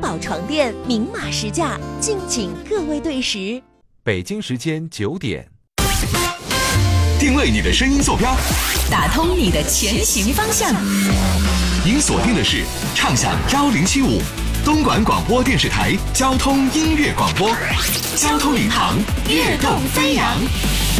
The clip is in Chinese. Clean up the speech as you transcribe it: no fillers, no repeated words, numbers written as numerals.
宝床垫明码实价，敬请各位对时。 北京时间9点， 定位你的声音坐标， 打通你的前行方向。 您锁定的是畅享1075东莞广播电视台交通音乐广播，交通领航，跃动飞扬。